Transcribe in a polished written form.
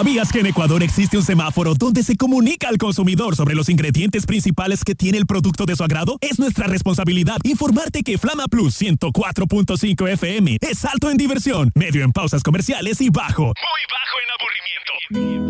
¿Sabías que en Ecuador existe un semáforo donde se comunica al consumidor sobre los ingredientes principales que tiene el producto de su agrado? Es nuestra responsabilidad informarte que Flama Plus 104.5 FM es alto en diversión, medio en pausas comerciales y bajo, muy bajo en aburrimiento.